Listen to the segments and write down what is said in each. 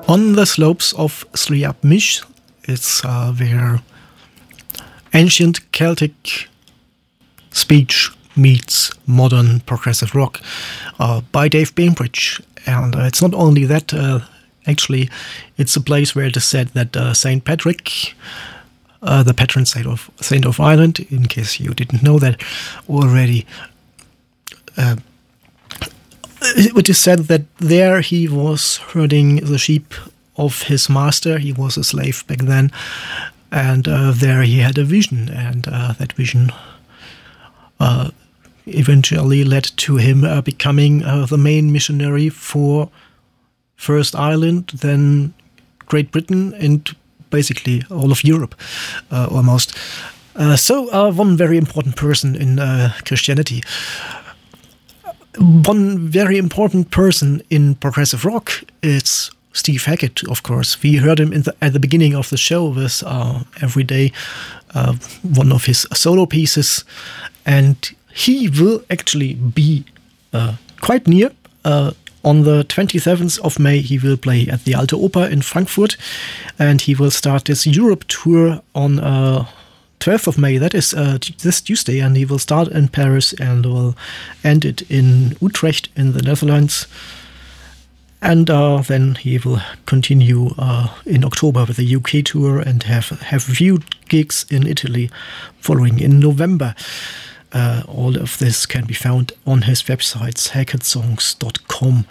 On the Slopes of Sliab Mish, it's where ancient Celtic speech meets modern progressive rock by Dave Bainbridge. And it's not only that, actually, it's a place where it is said that St. Patrick, the patron saint of Ireland, in case you didn't know that already, it is said that there he was herding the sheep of his master. He was a slave back then, and there he had a vision, and that vision eventually led to him becoming the main missionary for first Ireland, then Great Britain, and basically all of Europe, almost. So one very important person in Christianity. One very important person in progressive rock is Steve Hackett, of course. We heard him at the beginning of the show with Every Day, one of his solo pieces, and he will actually be quite near. On the 27th of May, he will play at the Alte Oper in Frankfurt, and he will start this Europe tour on 12th of May. That is this Tuesday, and he will start in Paris and will end it in Utrecht in the Netherlands. And then he will continue in October with the UK tour and have a few gigs in Italy following in November. All of this can be found on his website, hackettsongs.com.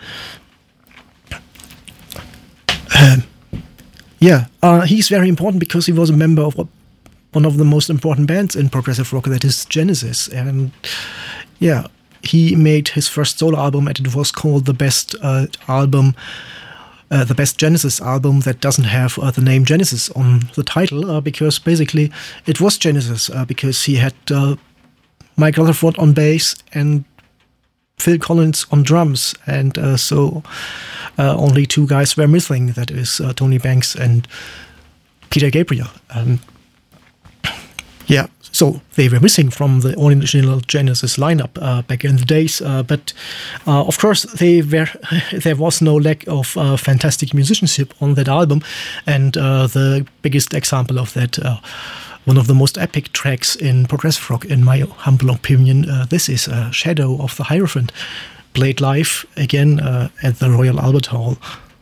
He's very important because he was a member of one of the most important bands in progressive rock, that is Genesis. And he made his first solo album, and it was called the best Genesis album that doesn't have the name Genesis on the title, because basically it was Genesis, because he had Mike Rutherford on bass and Phil Collins on drums, and so only two guys were missing, that is Tony Banks and Peter Gabriel. So they were missing from the original Genesis lineup back in the days, but of course there was no lack of fantastic musicianship on that album, and the biggest example of that, one of the most epic tracks in progressive rock, in my humble opinion, this is Shadow of the Hierophant, played live again at the Royal Albert Hall.